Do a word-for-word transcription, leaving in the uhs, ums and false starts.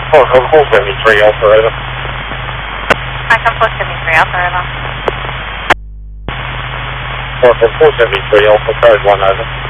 four four seventy-three Alpha, over. Icon four seventy-three Alpha, over. four four seventy-three Alpha, code one, over.